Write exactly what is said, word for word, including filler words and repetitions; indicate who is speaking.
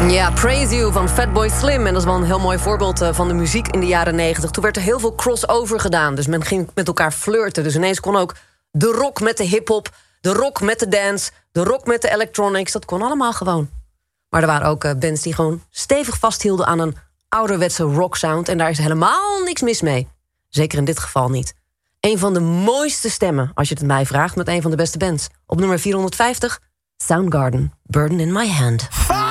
Speaker 1: Ja, Praise You van Fatboy Slim. En dat is wel een heel mooi voorbeeld uh, van de muziek in de jaren negentig. Toen werd er heel veel crossover gedaan. Dus men ging met elkaar flirten. Dus ineens kon ook de rock met de hiphop, de rock met de dance, de rock met de electronics. Dat kon allemaal gewoon. Maar er waren ook uh, bands die gewoon stevig vasthielden aan een ouderwetse rocksound. En daar is helemaal niks mis mee. Zeker in dit geval niet. Een van de mooiste stemmen, als je het mij vraagt, met een van de beste bands. Op nummer vierhonderdvijftig, Soundgarden, Burden in My Hand.